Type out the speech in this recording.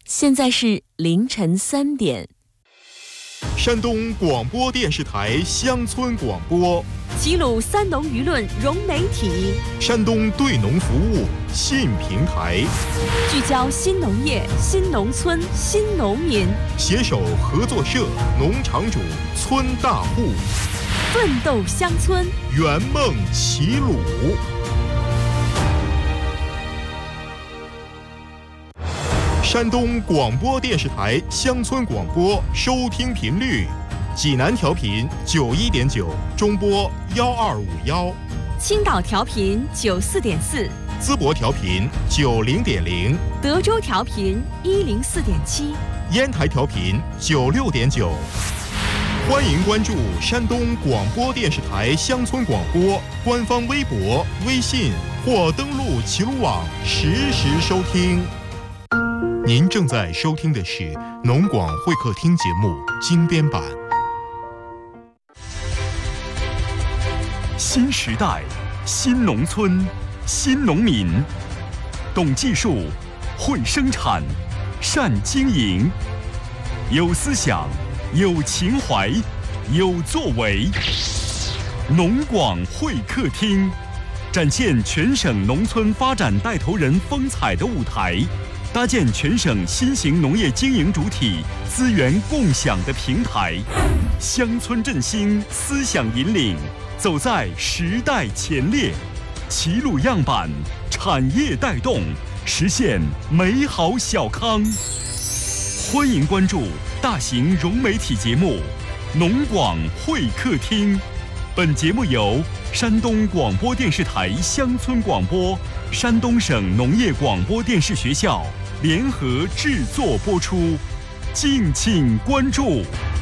现在是凌晨3点。 山东广播电视台乡村广播， 齐鲁三农舆论融媒体， 山东对农服务新平台， 聚焦新农业、新农村、新农民， 携手合作社、农场主、村大户， 奋斗乡村， 圆梦齐鲁。山东广播电视台乡村广播收听频率：济南调频91.9，中波1251； 青岛调频94.4， 淄博调频90.0， 德州调频104.7， 烟台调频96.9。欢迎关注山东广播电视台乡村广播官方微博、微信，或登录齐鲁网实时收听。您正在收听的是农广会客厅节目精编版。 新时代，新农村，新农民，懂技术，会生产，善经营，有思想，有情怀，有作为。农广会客厅，展现全省农村发展带头人风采的舞台，搭建全省新型农业经营主体资源共享的平台，乡村振兴，思想引领，走在时代前列，齐鲁样板，产业带动，实现美好小康。欢迎关注大型融媒体节目《农广会客厅》，本节目由山东广播电视台乡村广播、山东省农业广播电视学校联合制作播出，敬请关注。